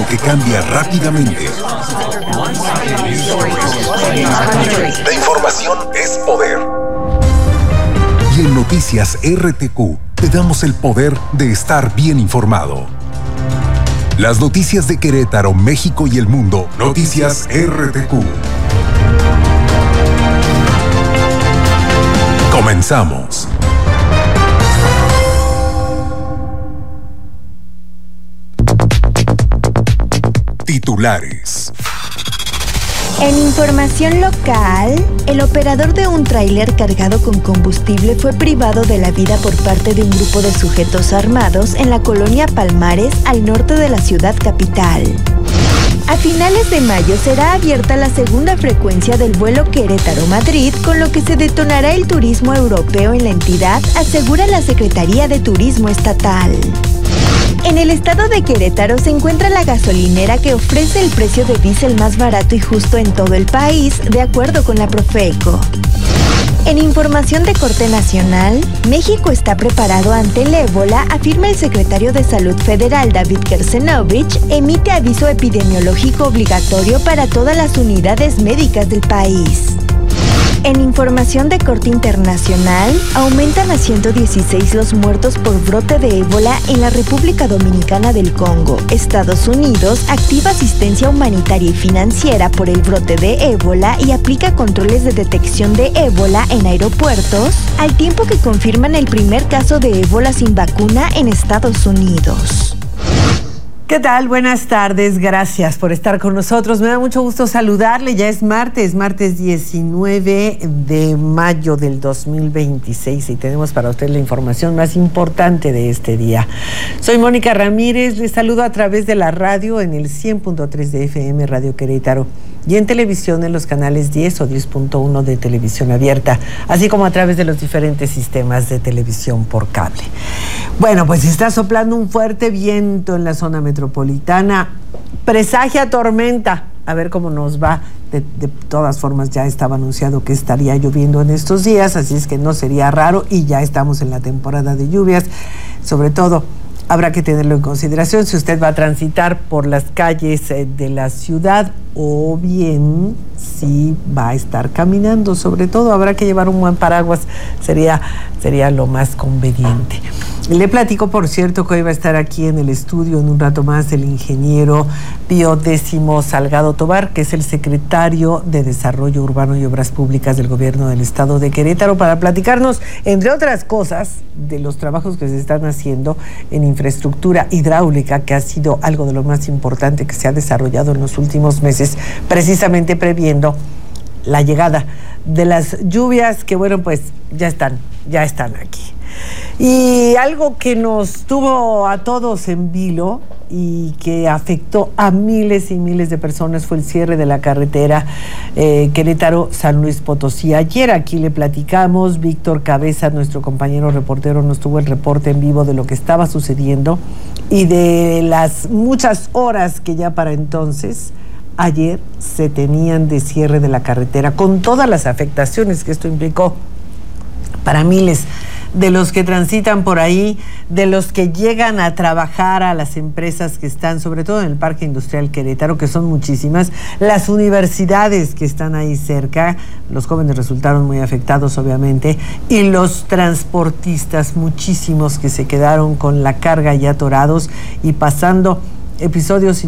que cambia rápidamente. La información es poder. Y en Noticias RTQ te damos el poder de estar bien informado. Las noticias de Querétaro, México y el mundo. Noticias RTQ. Comenzamos. Titulares. En información local, el operador de un tráiler cargado con combustible fue privado de la vida por parte de un grupo de sujetos armados en la colonia Palmares, al norte de la ciudad capital. A finales de mayo será abierta la segunda frecuencia del vuelo Querétaro-Madrid, con lo que se detonará el turismo europeo en la entidad, asegura la Secretaría de Turismo Estatal. En el estado de Querétaro se encuentra la gasolinera que ofrece el precio de diésel más barato y justo en todo el país, de acuerdo con la Profeco. En información de corte nacional, México está preparado ante el ébola, afirma el secretario de Salud Federal David Kersenovich, emite aviso epidemiológico obligatorio para todas las unidades médicas del país. En información de corte internacional, aumentan a 116 los muertos por brote de ébola en la República Dominicana del Congo. Estados Unidos activa asistencia humanitaria y financiera por el brote de ébola y aplica controles de detección de ébola en aeropuertos, al tiempo que confirman el primer caso de ébola sin vacuna en Estados Unidos. ¿Qué tal? Buenas tardes, gracias por estar con nosotros. Me da mucho gusto saludarle. Ya es martes 19 de mayo del 2026 y tenemos para usted la información más importante de este día. Soy Mónica Ramírez, les saludo a través de la radio en el 100.3 de FM Radio Querétaro y en televisión en los canales 10 o 10.1 de televisión abierta, así como a través de los diferentes sistemas de televisión por cable. Bueno, pues está soplando un fuerte viento en la zona metropolitana, presagia tormenta, a ver cómo nos va. De todas formas ya estaba anunciado que estaría lloviendo en estos días, así es que no sería raro y ya estamos en la temporada de lluvias. Sobre todo habrá que tenerlo en consideración si usted va a transitar por las calles de la ciudad o bien si va a estar caminando. Sobre todo habrá que llevar un buen paraguas, sería lo más conveniente. Le platico, por cierto, que hoy va a estar aquí en el estudio en un rato más el ingeniero Pío X Salgado Tobar, que es el secretario de Desarrollo Urbano y Obras Públicas del Gobierno del Estado de Querétaro, para platicarnos, entre otras cosas, de los trabajos que se están haciendo en infraestructura hidráulica, que ha sido algo de lo más importante que se ha desarrollado en los últimos meses, precisamente previendo la llegada de las lluvias que, bueno, pues ya están aquí. Y algo que nos tuvo a todos en vilo y que afectó a miles y miles de personas fue el cierre de la carretera Querétaro-San Luis Potosí. Ayer aquí le platicamos, Víctor Cabeza, nuestro compañero reportero, nos tuvo el reporte en vivo de lo que estaba sucediendo y de las muchas horas que ya para entonces, ayer, se tenían de cierre de la carretera, con todas las afectaciones que esto implicó para miles de los que transitan por ahí, de los que llegan a trabajar a las empresas que están, sobre todo en el Parque Industrial Querétaro, que son muchísimas, las universidades que están ahí cerca, los jóvenes resultaron muy afectados, obviamente, y los transportistas, muchísimos que se quedaron con la carga ya atorados y pasando episodios